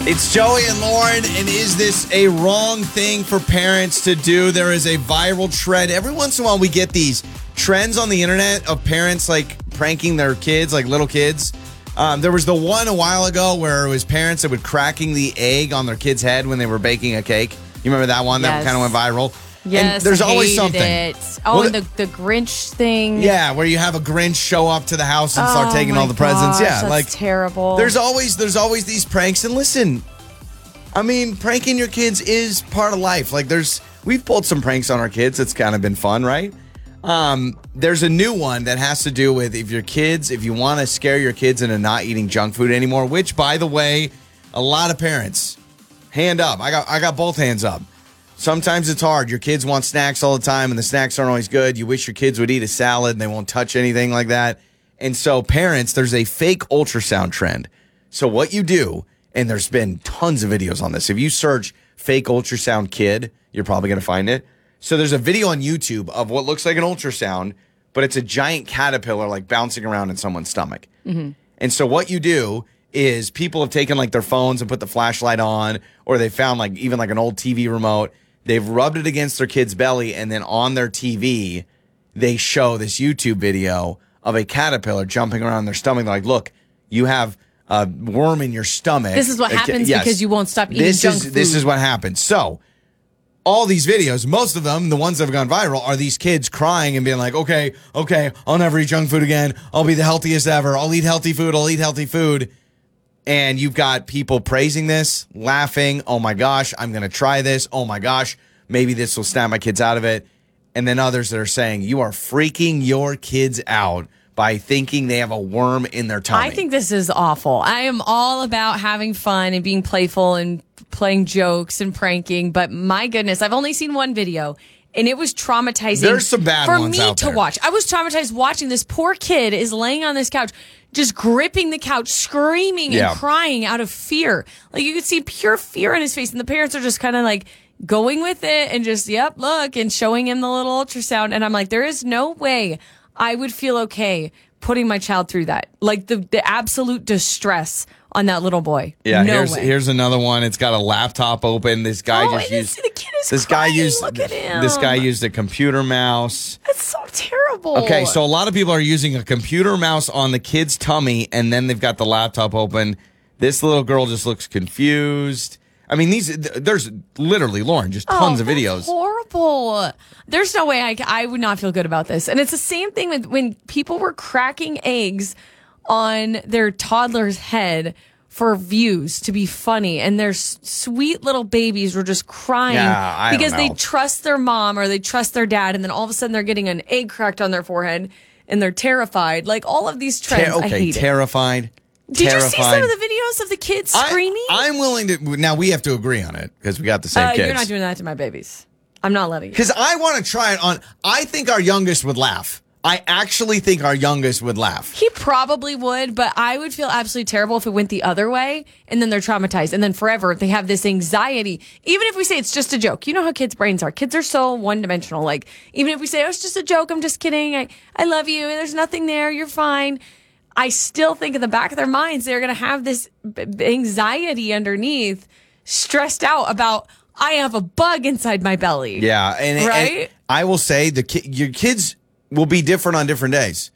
It's Joey and Lauren, and is this a wrong thing for parents to do? There is a viral trend. Every once in a while, we get these trends on the internet of parents like pranking their kids, like little kids. There was the one a while ago where it was parents that would cracking the egg on their kid's head when they were baking a cake. You remember that one? That kind of went viral. Yes, and there's always something. It. Oh, well, and the Grinch thing. Yeah, where you have a Grinch show up to the house and start taking all the presents. Yeah, that's like terrible. There's always these pranks. And listen, I mean, pranking your kids is part of life. Like we've pulled some pranks on our kids. It's kind of been fun, right? There's a new one that has to do with if you want to scare your kids into not eating junk food anymore, which, by the way, a lot of parents, hand up. I got both hands up. Sometimes it's hard. Your kids want snacks all the time, and the snacks aren't always good. You wish your kids would eat a salad, and they won't touch anything like that. And so parents, there's a fake ultrasound trend. So what you do, and there's been tons of videos on this. If you search fake ultrasound kid, you're probably going to find it. So there's a video on YouTube of what looks like an ultrasound, but it's a giant caterpillar like bouncing around in someone's stomach. Mm-hmm. And so what you do is people have taken like their phones and put the flashlight on, or they found like even like an old TV remote. They've rubbed it against their kid's belly, and then on their TV, they show this YouTube video of a caterpillar jumping around their stomach. They're like, look, you have a worm in your stomach. This is what happens because you won't stop eating junk food. This is what happens. So all these videos, most of them, the ones that have gone viral, are these kids crying and being like, okay, I'll never eat junk food again. I'll be the healthiest ever. I'll eat healthy food. And you've got people praising this, laughing. Oh my gosh, I'm going to try this. Oh my gosh, maybe this will snap my kids out of it. And then others that are saying you are freaking your kids out by thinking they have a worm in their tummy. I think this is awful. I am all about having fun and being playful and playing jokes and pranking. But my goodness, I've only seen one video. And it was traumatizing. There's some bad ones out there. For me to watch. I was traumatized watching this poor kid is laying on this couch, just gripping the couch, screaming and crying out of fear. Like you could see pure fear in his face. And the parents are just kind of like going with it and just, look, and showing him the little ultrasound. And I'm like, there is no way I would feel okay putting my child through that. Like the absolute distress on that little boy. Yeah, no here's another one. It's got a laptop open. This guy the kid is crying. Look at him. This guy used a computer mouse. That's so terrible. Okay, so a lot of people are using a computer mouse on the kid's tummy, and then they've got the laptop open. This little girl just looks confused. I mean, there's literally, Lauren, just tons of videos. Horrible. There's no way I would not feel good about this. And it's the same thing with when people were cracking eggs on their toddler's head for views to be funny, and their sweet little babies were just crying because they trust their mom or they trust their dad, and then all of a sudden they're getting an egg cracked on their forehead and they're terrified. Like all of these trends, I hate terrified. Did you see some of the videos of the kids screaming? I'm willing to. Now we have to agree on it because we got the same kids. You're not doing that to my babies. I'm not letting you. Because I want to try it on. I think our youngest would laugh. I actually think our youngest would laugh. He probably would, but I would feel absolutely terrible if it went the other way and then they're traumatized. And then forever they have this anxiety. Even if we say it's just a joke. You know how kids' brains are. Kids are so one-dimensional. Like, even if we say, oh, it's just a joke. I'm just kidding. I love you. There's nothing there. You're fine. I still think in the back of their minds, they're going to have this anxiety underneath, stressed out about, I have a bug inside my belly. Yeah. And I will say your kids will be different on different days.